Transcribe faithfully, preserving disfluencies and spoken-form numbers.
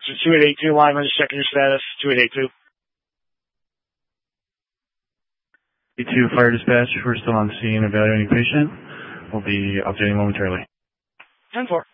So two eight eight two, lineman, just checking your status. two eight eight two. eight two Fire Dispatch, we're still on scene evaluating patient. We'll be updating momentarily. ten four.